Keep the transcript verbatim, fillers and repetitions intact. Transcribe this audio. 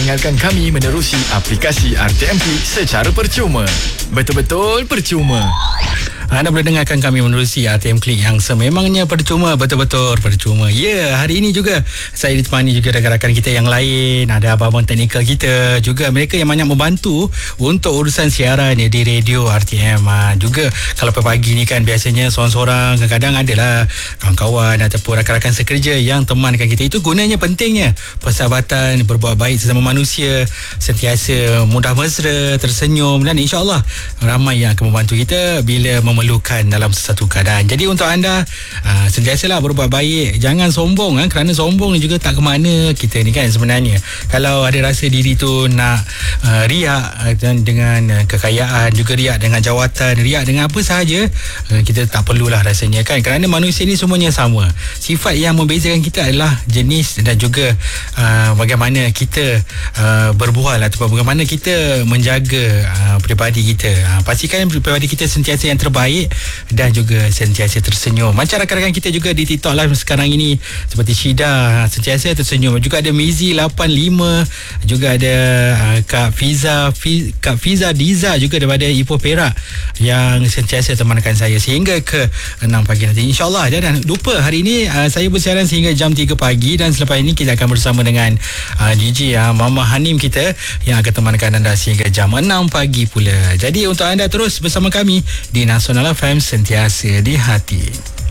dengarkan kami menerusi aplikasi R T M P secara percuma. Betul-betul percuma. Anda boleh dengarkan kami menerusi R T M Klik yang sememangnya percuma, betul-betul percuma. Ya, yeah, hari ini juga saya ditemani juga rakan-rakan kita yang lain. Ada abang-abang teknikal kita juga, mereka yang banyak membantu untuk urusan siaran di radio R T M. Ha, juga kalau pagi ni kan biasanya seorang-seorang, kadang-kadang adalah kawan-kawan ataupun rakan-rakan sekerja yang temankan kita. Itu gunanya pentingnya persahabatan, berbuat baik sesama manusia, sentiasa mudah mesra, tersenyum, dan insya-Allah ramai yang akan membantu kita bila memerlukan dalam sesuatu keadaan. Jadi untuk anda uh, sentiasalah berbuat baik, jangan sombong, ha? Kerana sombong ni juga tak ke mana kita ni kan sebenarnya. Kalau ada rasa diri tu nak uh, riak uh, dengan uh, kekayaan, juga riak dengan jawatan, riak dengan apa sahaja, uh, kita tak perlulah rasanya kan, kerana manusia ni semuanya sama. Sifat yang membezakan kita adalah jenis dan juga uh, bagaimana kita uh, berbual ataupun bagaimana kita menjaga uh, peribadi kita. Uh, pastikan peribadi kita sentiasa yang terbaik dan juga sentiasa tersenyum. Macam rakan-rakan kita juga di TikTok live sekarang ini, seperti Syida sentiasa tersenyum. Juga ada Mizi lapan lima, juga ada uh, Kak Fiza Fiz, Kak Fiza Diza juga daripada Ipoh Perak yang sentiasa temankan saya sehingga ke enam pagi nanti, insyaAllah. Dan jangan lupa hari ini uh, saya bersiaran sehingga jam tiga pagi, dan selepas ini kita akan bersama dengan uh, D J uh, Mama Hanim kita yang akan temankan anda sehingga jam enam pagi pula. Jadi untuk anda terus bersama kami di Nasional F M, sentiasa di hati.